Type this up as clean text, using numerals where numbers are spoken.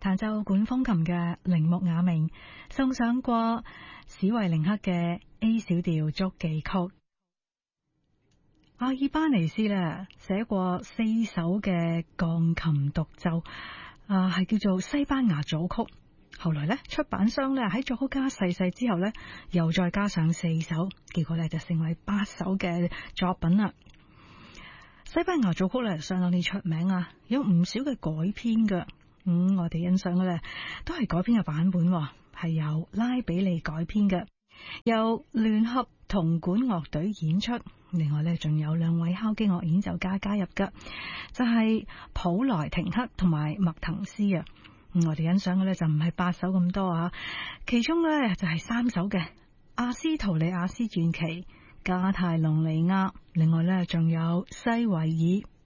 彈奏管風琴嘅鈴木雅明送上過史維寧克嘅 A 小調足記曲。阿爾巴尼斯咧寫過4首嘅鋼琴獨奏，係叫做西班牙組曲。後來咧出版商咧喺作曲家逝世之後咧，又再加上4首，結果咧就成為8首嘅作品啦。西班牙組曲咧相當之出名啊，有唔少嘅改編嘅。我哋欣賞嘅咧都係改編嘅版本，係由拉比利改編嘅，由聯合銅管樂隊演出。另外咧仲有2位敲擊樂演奏家加入嘅，就係普萊廷克同埋麥滕斯啊。我哋欣賞嘅咧就唔係8首咁多啊，其中咧就係3首嘅阿斯圖里亞斯傳奇、加泰隆尼亞，另外咧仲有西維爾